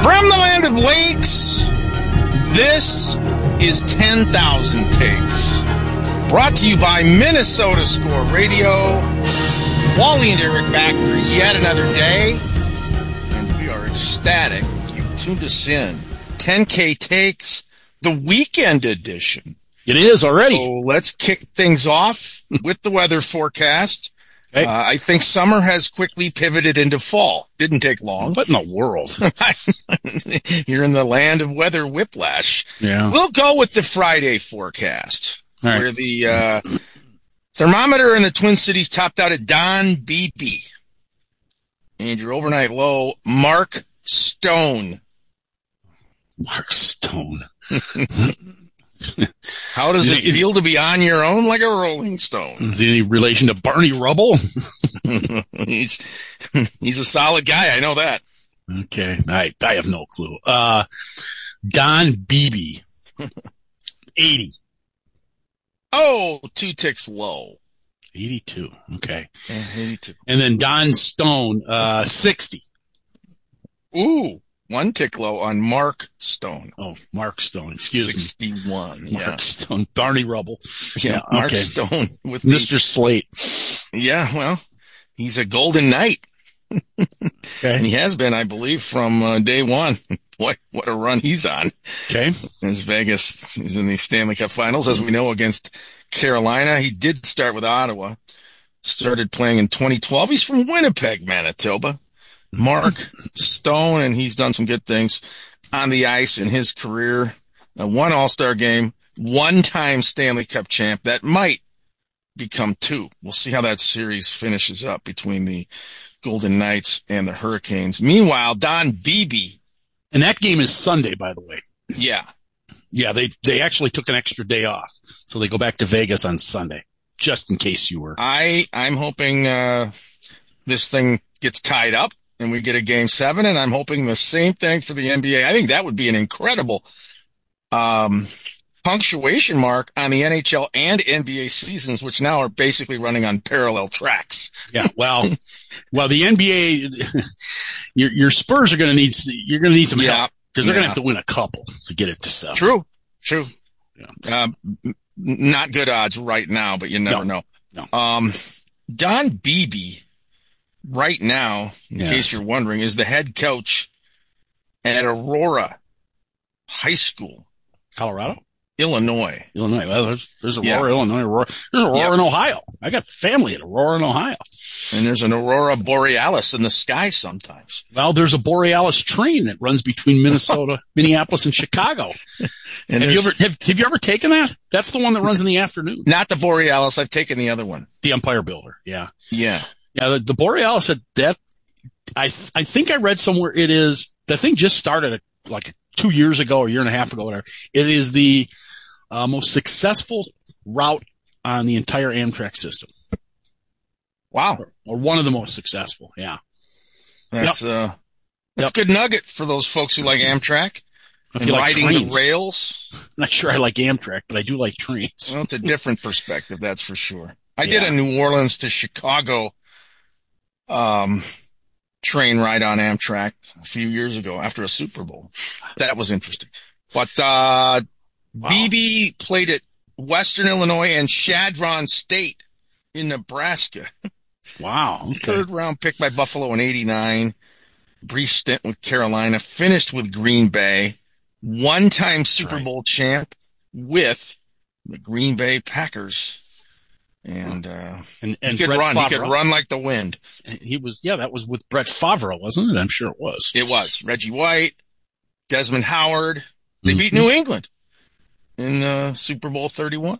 From the land of lakes, this is 10,000 Takes. Brought to you by Minnesota Score Radio. Wally and Eric back for yet another day. And we are ecstatic. You've tuned us in. 10K Takes, the weekend edition. It is already. So let's kick things off with the weather forecast. Okay. I think summer has quickly pivoted into fall. Didn't take long. What in the world? You're in the land of weather whiplash. Yeah. We'll go with the Friday forecast, right, where the thermometer in the Twin Cities topped out at Don Beebe. And your overnight low, Mark Stone. Mark Stone. How does it feel to be on your own like a Rolling Stone? Is he any relation to Barney Rubble? He's a solid guy. I know that. Okay. I have no clue. Don Beebe. 80. Oh, 2 ticks low. 82. Okay. 82. And then Don Stone, 60. Ooh. 1 tick low on Mark Stone. Oh, Mark Stone. Excuse 61. me. 61. Mark Stone. Barney Rubble. Yeah. Mark okay. Stone with Mr. Slate. Yeah. Well, he's a golden knight. Okay. And he has been, I believe, from day one. What a run he's on. Okay. As Vegas, he's in the Stanley Cup Finals, as we know, against Carolina. He did start with Ottawa. Started playing in 2012. He's from Winnipeg, Manitoba. Mark Stone, and he's done some good things on the ice in his career. 1 All-Star game, 1-time Stanley Cup champ. That might become 2. We'll see how that series finishes up between the Golden Knights and the Hurricanes. Meanwhile, Don Beebe. And that game is Sunday, by the way. Yeah. Yeah, they actually took an extra day off. So they go back to Vegas on Sunday, just in case you were. I'm hoping this thing gets tied up and we get a game 7, and I'm hoping the same thing for the NBA. I think that would be an incredible punctuation mark on the NHL and NBA seasons, which now are basically running on parallel tracks. Yeah, well, the NBA, your Spurs are going to need, you're going to need some help because they're going to have to win a couple to get it to 7. True. Yeah. Not good odds right now, but you never know. No. Don Beebe, right now, in case you're wondering, is the head coach at Aurora High School. Colorado? Illinois. Well, there's Aurora, Illinois. There's Aurora in Ohio. I got family at Aurora in Ohio. And there's an Aurora Borealis in the sky sometimes. Well, there's a Borealis train that runs between Minnesota, Minneapolis, and Chicago. And have you ever taken that? That's the one that runs in the afternoon. Not the Borealis. I've taken the other one. The Empire Builder. Yeah. Yeah. Yeah. The Borealis, I think I read somewhere the thing just started like 2 years ago or a year and a half ago, whatever. It is the most successful route on the entire Amtrak system. Wow. Or one of the most successful. Yeah. That's a good nugget for those folks who like Amtrak. If you riding like the rails. I'm not sure I like Amtrak, but I do like trains. Well, it's a different perspective, that's for sure. I did a New Orleans to Chicago train ride on Amtrak a few years ago after a Super Bowl. That was interesting. But Beebe played at Western Illinois and Chadron State in Nebraska. Wow. Okay. 3rd round pick by Buffalo in 89. Brief stint with Carolina. Finished with Green Bay. 1-time Super Bowl champ with the Green Bay Packers. And he could run. He could run like the wind. He was, that was with Brett Favre, wasn't it? I'm sure it was. It was. Reggie White, Desmond Howard. They beat New England in Super Bowl 31.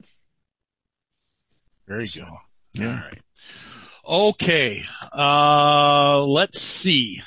Very good. Yeah. All right. Okay. Let's see.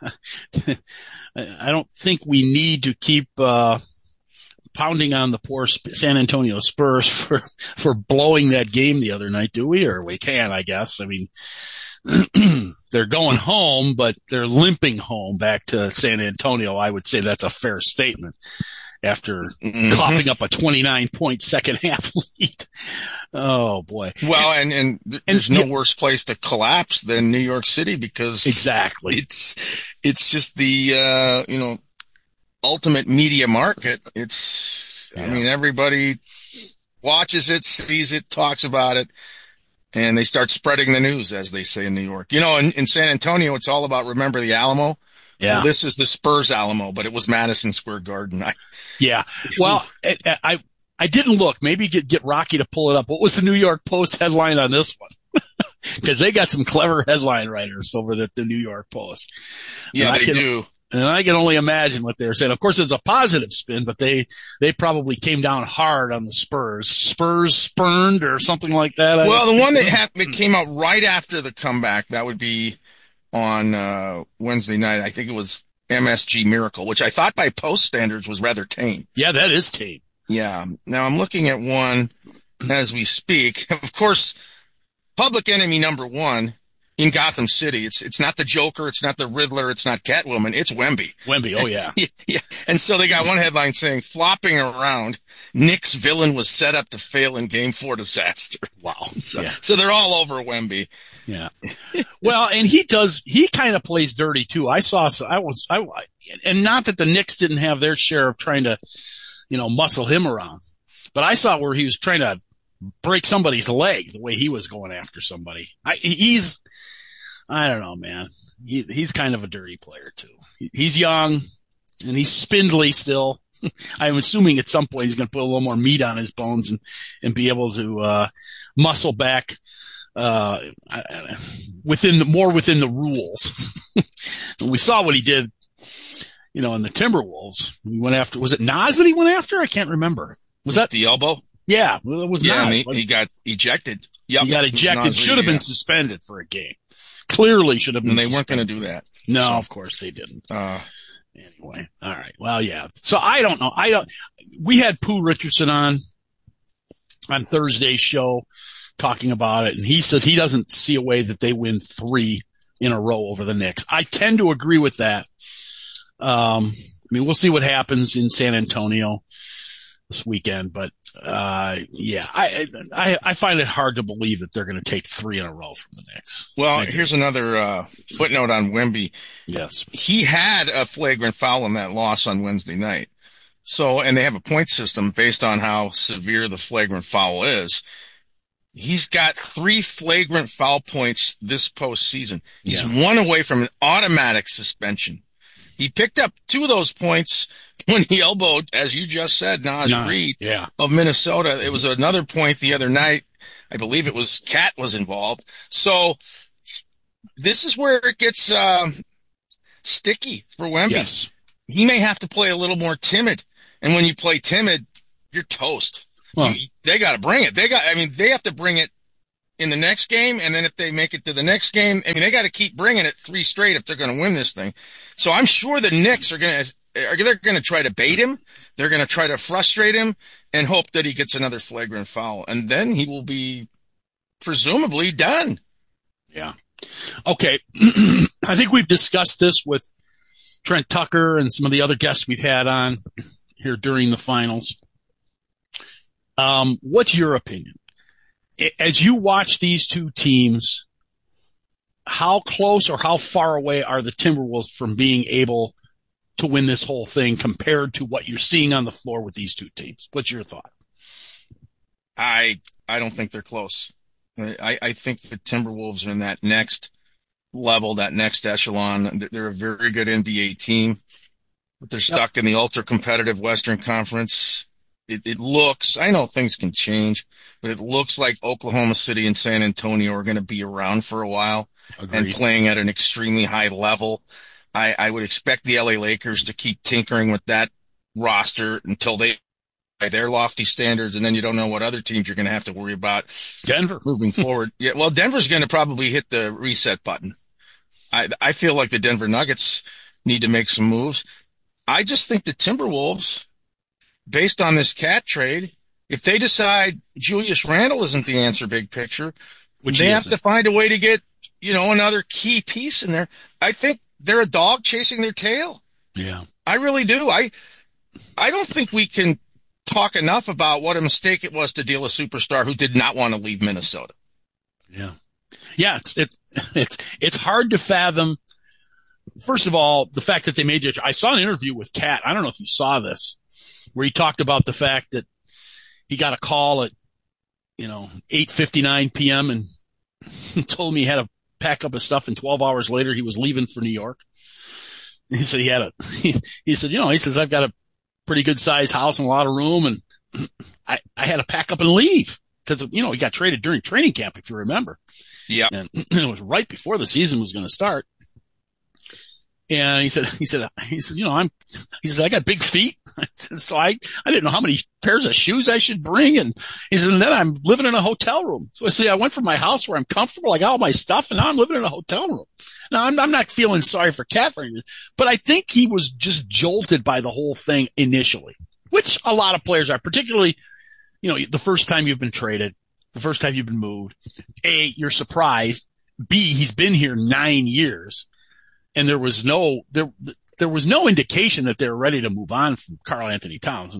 I don't think we need to keep pounding on the poor San Antonio Spurs for blowing that game the other night, do we? Or we can, I guess. I mean, they're going home, but they're limping home back to San Antonio. I would say that's a fair statement after coughing up a 29-point second half lead. Oh boy. Well, and there's no worse place to collapse than New York City because exactly it's just the, ultimate media market. I Yeah. mean, everybody watches it, sees it, talks about it, and they start spreading the news, as they say in New York. In San Antonio, it's all about remember the Alamo. Well, Yeah. this is the Spurs Alamo, but it was Madison Square Garden. Yeah. Well, I didn't look. Maybe get Rocky to pull it up. What was the New York Post headline on this one? Because they got some clever headline writers over at the New York Post. Yeah, they do. And I can only imagine what they're saying. Of course, it's a positive spin, but they probably came down hard on the Spurs. Spurs spurned or something like that. Well, the one that came out right after the comeback, that would be on Wednesday night. I think it was MSG Miracle, which I thought by Post standards was rather tame. Yeah, that is tame. Yeah. Now I'm looking at one as we speak. Of course, public enemy number one in Gotham City. It's not the Joker. It's not the Riddler. It's not Catwoman. It's Wemby. Wemby. Oh, yeah. Yeah. And so they got one headline saying, flopping around, Knicks villain was set up to fail in Game 4 disaster. Wow. So they're all over Wemby. Yeah. Well, and he kind of plays dirty too. And not that the Knicks didn't have their share of trying to, muscle him around, but I saw where he was trying to break somebody's leg the way he was going after somebody. I don't know, man. He's kind of a dirty player too. He's young and he's spindly still. I'm assuming at some point he's going to put a little more meat on his bones and be able to, muscle back, within the rules. And we saw what he did, in the Timberwolves. He went after, was it Nas that he went after? I can't remember. Was that the elbow? Yeah, well, it was Nas. And he got ejected. Yep. He got ejected. Should have been suspended for a game. Clearly should have been. And they weren't going to do that. No, of course they didn't. Anyway. All right. Well, yeah. So I don't know. We had Pooh Richardson on Thursday's show talking about it, and he says he doesn't see a way that they win 3 in a row over the Knicks. I tend to agree with that. We'll see what happens in San Antonio this weekend, but yeah, I find it hard to believe that they're going to take 3 in a row from the Knicks. Well, here's another footnote on Wemby. Yes, he had a flagrant foul in that loss on Wednesday night. So, and they have a point system based on how severe the flagrant foul is. He's got 3 flagrant foul points this postseason. He's 1 away from an automatic suspension. He picked up 2 of those points when he elbowed, as you just said, Nas Reed of Minnesota. It was another point the other night. I believe it was Cat was involved. So this is where it gets sticky for Wemby. Yes. He may have to play a little more timid. And when you play timid, you're toast. Well, they got to bring it. They have to bring it in the next game, and then if they make it to the next game, they got to keep bringing it 3 straight if they're going to win this thing. So I'm sure the Knicks are going to try to bait him. They're going to try to frustrate him and hope that he gets another flagrant foul, and then he will be presumably done. Yeah. Okay. I think we've discussed this with Trent Tucker and some of the other guests we've had on here during the finals. What's your opinion? As you watch these 2 teams, how close or how far away are the Timberwolves from being able to win this whole thing compared to what you're seeing on the floor with these 2 teams? What's your thought? I don't think they're close. I think the Timberwolves are in that next level, that next echelon. They're a very good NBA team, but they're stuck in the ultra competitive Western Conference. It looks, I know things can change, but it looks like Oklahoma City and San Antonio are going to be around for a while. Agreed. And playing at an extremely high level. I would expect the LA Lakers to keep tinkering with that roster until they by their lofty standards, and then you don't know what other teams you're going to have to worry about. Denver moving forward. Yeah, well, Denver's going to probably hit the reset button. I feel like the Denver Nuggets need to make some moves. I just think the Timberwolves, based on this Cat trade, if they decide Julius Randle isn't the answer big picture, they have to find a way to get, another key piece in there. I think they're a dog chasing their tail. Yeah. I really do. I don't think we can talk enough about what a mistake it was to deal a superstar who did not want to leave Minnesota. Yeah. Yeah. It's hard to fathom first of all, the fact that they made it, I saw an interview with Cat. I don't know if you saw this, where he talked about the fact that he got a call at, 8:59 p.m. and told me he had to pack up his stuff, and 12 hours later he was leaving for New York. He said he says, I've got a pretty good sized house and a lot of room, and I had to pack up and leave because, he got traded during training camp, if you remember. Yeah. And it was right before the season was going to start. And he said, I got big feet. So I didn't know how many pairs of shoes I should bring. And he said, and then I'm living in a hotel room. So I said, I went from my house where I'm comfortable. I got all my stuff, and now I'm living in a hotel room. Now I'm not feeling sorry for Cat for anything, but I think he was just jolted by the whole thing initially, which a lot of players are, particularly, the first time you've been traded, the first time you've been moved. A, you're surprised. B, he's been here 9 years. And there was no indication that they were ready to move on from Karl Anthony Towns.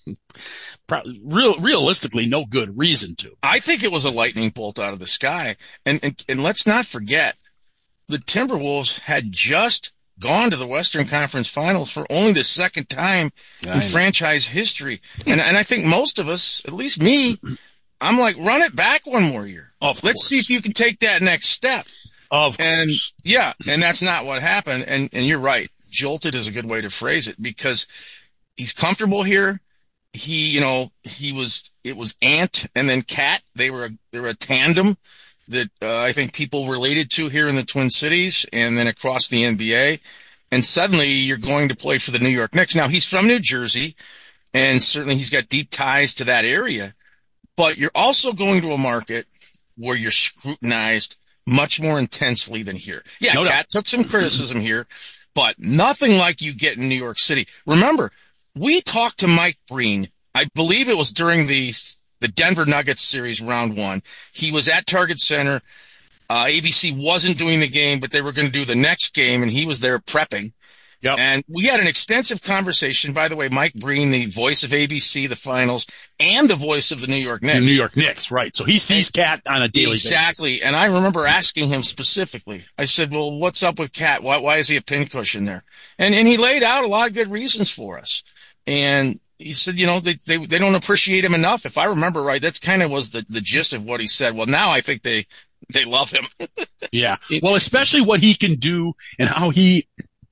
Realistically, no good reason to. I think it was a lightning bolt out of the sky. And let's not forget, the Timberwolves had just gone to the Western Conference Finals for only the second time in franchise history. And I think most of us, at least me, I'm like, run it back one more year. Let's see if you can take that next step. And that's not what happened. And you're right. Jolted is a good way to phrase it, because he's comfortable here. It was Ant and then Cat. They were a tandem that I think people related to here in the Twin Cities and then across the NBA. And suddenly you're going to play for the New York Knicks. Now, he's from New Jersey, and certainly he's got deep ties to that area. But you're also going to a market where you're scrutinized much more intensely than here. Yeah, Cat took some criticism here, but nothing like you get in New York City. Remember, we talked to Mike Breen. I believe it was during the Denver Nuggets series, round 1. He was at Target Center. ABC wasn't doing the game, but they were going to do the next game, and he was there prepping. Yep. And we had an extensive conversation. By the way, Mike Breen, the voice of ABC, the finals, and the voice of the New York Knicks. The New York Knicks, right. So he sees Cat on a daily basis. Exactly. And I remember asking him specifically. I said, well, what's up with Cat? Why is he a pincushion there? And he laid out a lot of good reasons for us. And he said, they don't appreciate him enough. If I remember right, that's kind of was the gist of what he said. Well, now I think they love him. Yeah. Well, especially what he can do and how he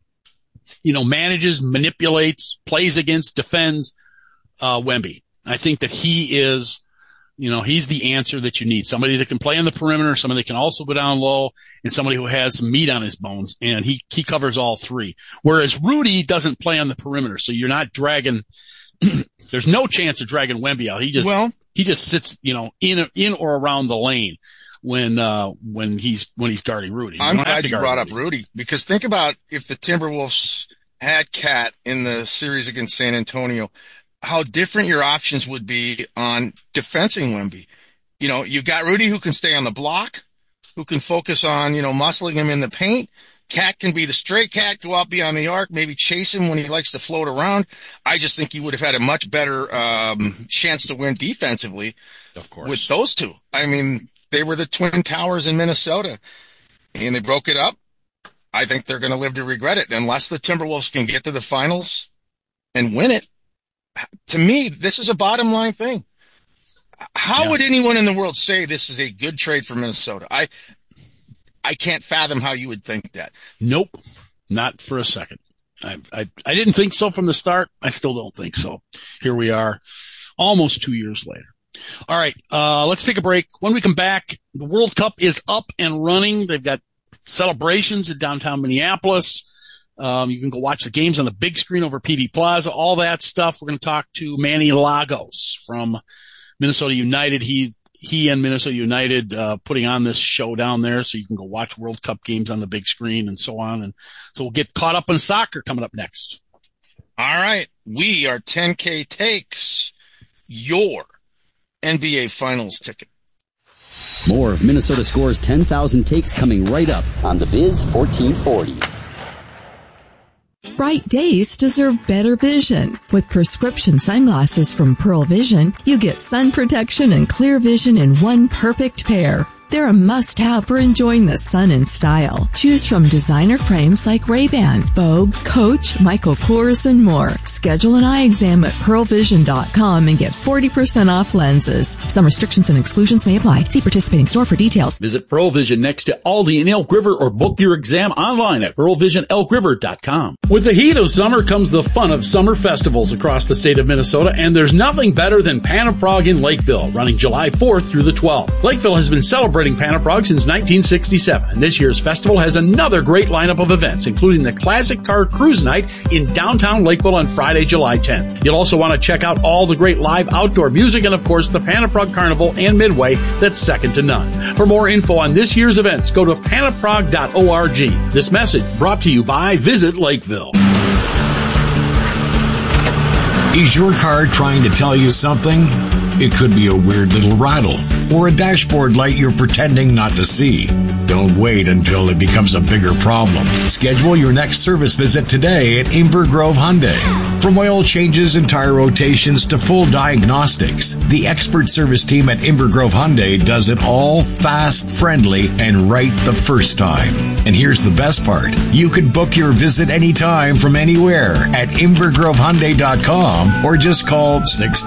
manages, manipulates, plays against, defends, Wemby. I think that he is, he's the answer that you need. Somebody that can play on the perimeter, somebody that can also go down low, and somebody who has some meat on his bones. And he covers all three. Whereas Rudy doesn't play on the perimeter. So you're not dragging, there's no chance of dragging Wemby out. He just sits, in or around the lane when he's guarding Rudy. I'm glad you brought up Rudy, because think about if the Timberwolves had Cat in the series against San Antonio, how different your options would be on defending Wemby. You've got Rudy who can stay on the block, who can focus on, muscling him in the paint. Cat can be the straight Cat, go out beyond the arc, maybe chase him when he likes to float around. I just think you would have had a much better chance to win defensively, of course, with those two. I mean, they were the Twin Towers in Minnesota, and they broke it up. I think they're going to live to regret it unless the Timberwolves can get to the finals and win it. To me, this is a bottom line thing. How would anyone in the world say this is a good trade for Minnesota? I can't fathom how you would think that. Nope, not for a second. I didn't think so from the start. I still don't think so. Here we are, almost 2 years later. All right, let's take a break. When we come back, the World Cup is up and running. They've got celebrations in downtown Minneapolis. You can go watch the games on the big screen over PV Plaza, all that stuff. We're going to talk to Manny Lagos from Minnesota United. He and Minnesota United putting on this show down there, so you can go watch World Cup games on the big screen and so on. And so we'll get caught up in soccer coming up next. All right. We are 10K Takes, your NBA Finals ticket. More of Minnesota Score's 10,000 takes coming right up on the Biz 1440. Bright days deserve better vision. With prescription sunglasses from Pearl Vision, you get sun protection and clear vision in one perfect pair. They're a must-have for enjoying the sun in style. Choose from designer frames like Ray-Ban, Vogue, Coach, Michael Kors, and more. Schedule an eye exam at pearlvision.com and get 40% off lenses. Some restrictions and exclusions may apply. See participating store for details. Visit Pearl Vision next to Aldi in Elk River or book your exam online at pearlvisionelkriver.com. With the heat of summer comes the fun of summer festivals across the state of Minnesota, and there's nothing better than Panaprog in Lakeville, running July 4th through the 12th. Lakeville has been celebrating Panaprog since 1967, and this year's festival has another great lineup of events, including the Classic Car Cruise Night in downtown Lakeville on Friday, July 10th. You'll also want to check out all the great live outdoor music and, of course, the Panaprog Carnival and Midway that's second to none. For more info on this year's events, go to panaprog.org. This message brought to you by Visit Lakeville. Is your car trying to tell you something? It could be a weird little rattle or a dashboard light you're pretending not to see. Don't wait until it becomes a bigger problem. Schedule your next service visit today at Inver Grove Hyundai. From oil changes and tire rotations to full diagnostics, the expert service team at Inver Grove Hyundai does it all fast, friendly, and right the first time. And here's the best part. You can book your visit anytime from anywhere at InvergroveHyundai.com or just call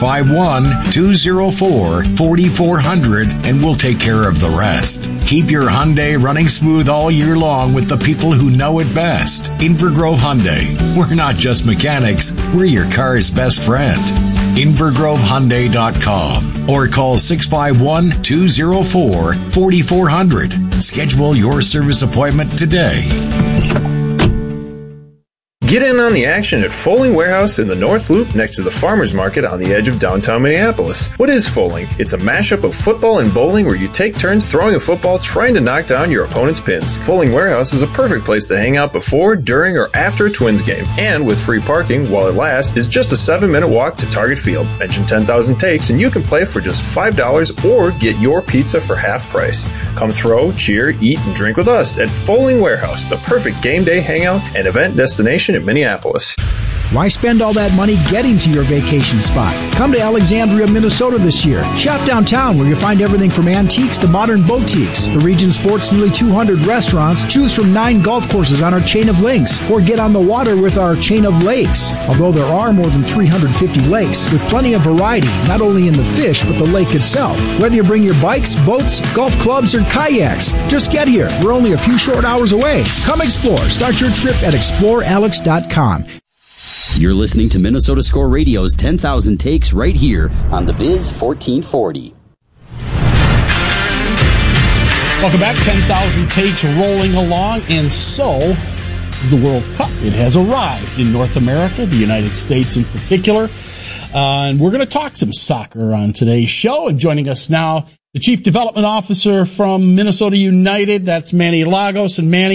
651-204-4400 and we'll take care of the rest. Keep your Hyundai running smooth all year long with the people who know it best. Inver Grove Hyundai. We're not just mechanics, we're your car's best friend. InvergroveHyundai.com or call 651-204-4400. Schedule your service appointment today. Get in on the action at Foaling Warehouse in the North Loop next to the Farmers Market on the edge of downtown Minneapolis. What is Foaling? It's a mashup of football and bowling where you take turns throwing a football trying to knock down your opponent's pins. Foaling Warehouse is a perfect place to hang out before, during, or after a Twins game. And with free parking while it lasts, is just a 7-minute walk to Target Field. Mention 10,000 takes and you can play for just $5 or get your pizza for half price. Come throw, cheer, eat, and drink with us at Foaling Warehouse, the perfect game day hangout and event destination in Minneapolis. Why spend all that money getting to your vacation spot? Come to Alexandria, Minnesota this year. Shop downtown where you'll find everything from antiques to modern boutiques. The region sports nearly 200 restaurants. Choose from 9 golf courses on our chain of links or get on the water with our chain of lakes. Although there are more than 350 lakes with plenty of variety, not only in the fish but the lake itself. Whether you bring your bikes, boats, golf clubs, or kayaks, just get here. We're only a few short hours away. Come explore. Start your trip at explorealex.com. You're listening to Minnesota Score Radio's 10,000 Takes right here on the Biz 1440. Welcome back. 10,000 Takes rolling along, and so is the World Cup. It has arrived in North America, the United States in particular. And we're going to talk some soccer on today's show. And joining us now, the Chief Development Officer from Minnesota United, that's Manny Lagos. And Manny,